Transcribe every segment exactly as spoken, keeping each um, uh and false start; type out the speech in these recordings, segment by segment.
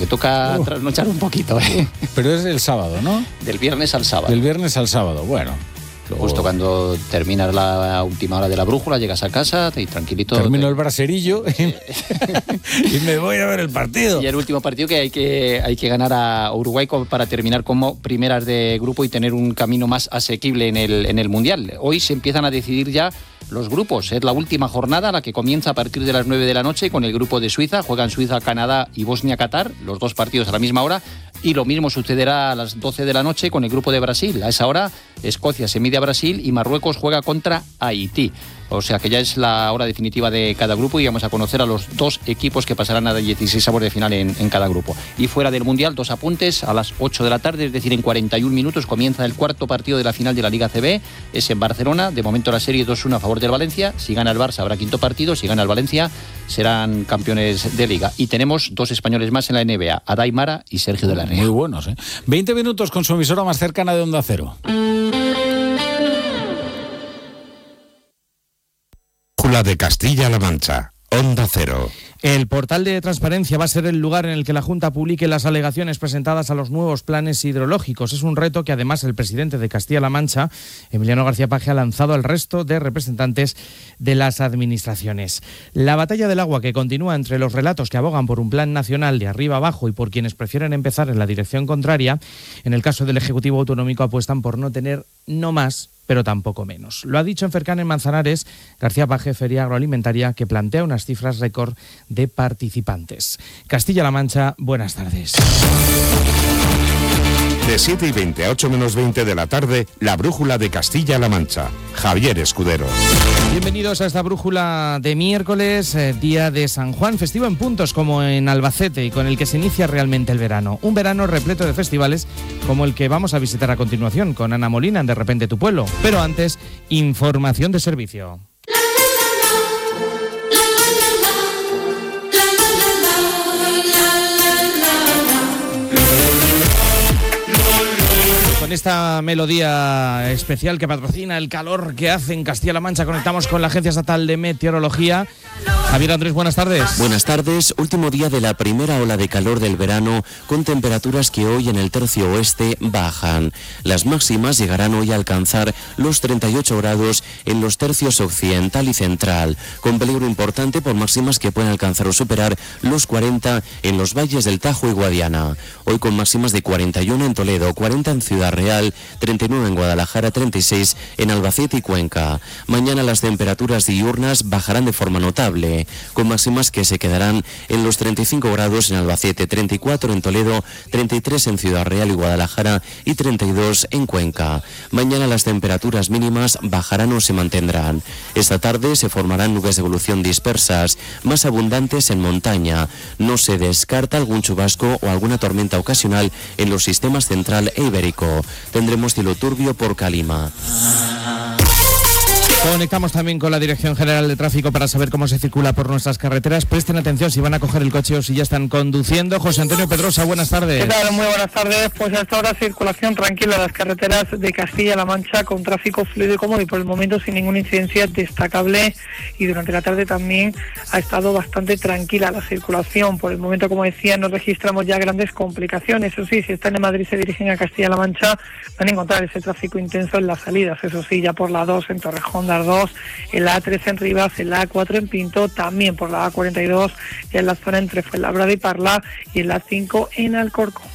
toca uh. trasnochar un poquito, ¿eh? Pero es el sábado, ¿no? Del viernes al sábado. Del viernes al sábado, bueno. Luego, justo cuando terminas la última hora de la brújula, llegas a casa y tranquilito... Termino te... el braserillo y, y me voy a ver el partido. Y el último partido que hay que, hay que ganar a Uruguay para terminar como primeras de grupo y tener un camino más asequible en el, en el Mundial. Hoy se empiezan a decidir ya los grupos. Es la última jornada, la que comienza a partir de las nueve de la noche con el grupo de Suiza. Juegan Suiza, Canadá y Bosnia-Qatar, los dos partidos a la misma hora. Y lo mismo sucederá a las doce de la noche con el grupo de Brasil. A esa hora, Escocia se mide a Brasil y Marruecos juega contra Haití. O sea que ya es la hora definitiva de cada grupo y vamos a conocer a los dos equipos que pasarán a dieciséis avos de final en, en cada grupo. Y fuera del Mundial, dos apuntes, a las ocho de la tarde, es decir, en cuarenta y un minutos comienza el cuarto partido de la final de la Liga C B. Es en Barcelona, de momento la serie dos uno a favor del Valencia. Si gana el Barça habrá quinto partido, si gana el Valencia serán campeones de Liga. Y tenemos dos españoles más en la N B A, Adai Mara y Sergio de la Rea. Muy buenos, ¿eh? veinte minutos con su emisora más cercana de Onda Cero. De Castilla-La Mancha, Onda Cero. El portal de transparencia va a ser el lugar en el que la Junta publique las alegaciones presentadas a los nuevos planes hidrológicos. Es un reto que además el presidente de Castilla-La Mancha, Emiliano García Paje, ha lanzado al resto de representantes de las administraciones. La batalla del agua que continúa entre los relatos que abogan por un plan nacional de arriba abajo y por quienes prefieren empezar en la dirección contraria, en el caso del Ejecutivo Autonómico apuestan por no tener no más, pero tampoco menos. Lo ha dicho en Fercán, en Manzanares, García Paje, Feria Agroalimentaria, que plantea unas cifras récord de participantes. Castilla-La Mancha, buenas tardes. De siete y veinte a ocho menos veinte de la tarde, la brújula de Castilla-La Mancha. Javier Escudero. Bienvenidos a esta brújula de miércoles, eh, día de San Juan, festivo en puntos como en Albacete y con el que se inicia realmente el verano. Un verano repleto de festivales como el que vamos a visitar a continuación con Ana Molina en De Repente Tu Pueblo. Pero antes, información de servicio. Con esta melodía especial que patrocina el calor que hace en Castilla-La Mancha, conectamos con la Agencia Estatal de Meteorología. Javier Andrés, buenas tardes. Buenas tardes. Último día de la primera ola de calor del verano, con temperaturas que hoy en el tercio oeste bajan. Las máximas llegarán hoy a alcanzar los treinta y ocho grados en los tercios occidental y central, con peligro importante por máximas que pueden alcanzar o superar los cuarenta en los valles del Tajo y Guadiana. Hoy con máximas de cuarenta y uno en Toledo, cuarenta en Ciudad Real, treinta y nueve en Guadalajara, treinta y seis en Albacete y Cuenca. Mañana las temperaturas diurnas bajarán de forma notable, con máximas que se quedarán en los treinta y cinco grados en Albacete, treinta y cuatro en Toledo, treinta y tres en Ciudad Real y Guadalajara y treinta y dos en Cuenca. Mañana las temperaturas mínimas bajarán o se mantendrán. Esta tarde se formarán nubes de evolución dispersas, más abundantes en montaña. No se descarta algún chubasco o alguna tormenta ocasional en los sistemas central e ibérico. Tendremos cielo turbio por Calima. Conectamos también con la Dirección General de Tráfico para saber cómo se circula por nuestras carreteras. Presten atención si van a coger el coche o si ya están conduciendo. José Antonio Pedrosa, buenas tardes. ¿Qué tal? Muy buenas tardes. Pues hasta ahora circulación tranquila en las carreteras de Castilla-La Mancha, con tráfico fluido y cómodo y por el momento sin ninguna incidencia destacable, y durante la tarde también ha estado bastante tranquila la circulación. Por el momento, como decía, no registramos ya grandes complicaciones. Eso sí, si están en Madrid y se dirigen a Castilla-La Mancha, van a encontrar ese tráfico intenso en las salidas. Eso sí, ya por la dos en Torrejón de dos, en la A tres en Rivas, en la A cuatro en Pinto, también por la A cuarenta y dos, ya en la zona entre Fuenlabrada y Parla, y en la cinco en Alcorcón.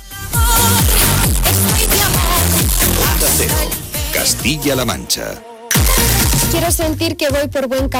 Castilla-La Mancha. Quiero sentir que voy por buen camino.